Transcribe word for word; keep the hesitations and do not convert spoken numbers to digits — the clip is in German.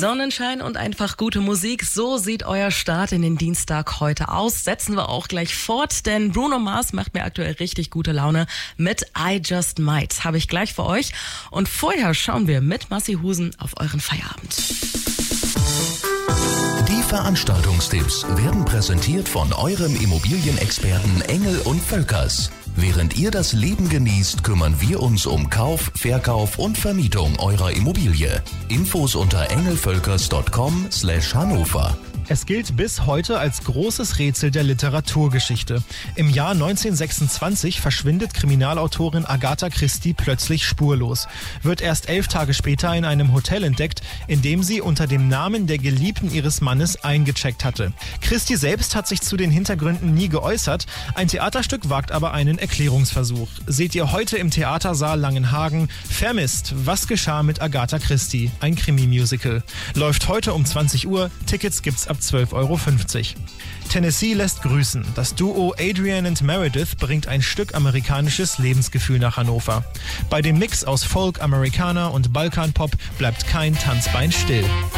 Sonnenschein und einfach gute Musik. So sieht euer Start in den Dienstag heute aus. Setzen wir auch gleich fort, denn Bruno Mars macht mir aktuell richtig gute Laune mit I Just Might. Habe ich gleich für euch. Und vorher schauen wir mit Massi Husen auf euren Feierabend. Die Veranstaltungstipps werden präsentiert von eurem Immobilienexperten Engel und Völkers. Während ihr das Leben genießt, kümmern wir uns um Kauf, Verkauf und Vermietung eurer Immobilie. Infos unter engelvölkers punkt com slash Hannover. Es gilt bis heute als großes Rätsel der Literaturgeschichte. Im Jahr neunzehnhundertsechsundzwanzig verschwindet Kriminalautorin Agatha Christie plötzlich spurlos, wird erst elf Tage später in einem Hotel entdeckt, in dem sie unter dem Namen der Geliebten ihres Mannes eingecheckt hatte. Christie selbst hat sich zu den Hintergründen nie geäußert, ein Theaterstück wagt aber einen Erklärungsversuch. Seht ihr heute im Theatersaal Langenhagen Vermisst, was geschah mit Agatha Christie? Ein Krimi-Musical. Läuft heute um zwanzig Uhr, Tickets gibt's ab zwölf Euro fünfzig. Tennessee lässt grüßen. Das Duo Adrian and Meredith bringt ein Stück amerikanisches Lebensgefühl nach Hannover. Bei dem Mix aus Folk, Amerikaner und Balkanpop bleibt kein Tanzbein still.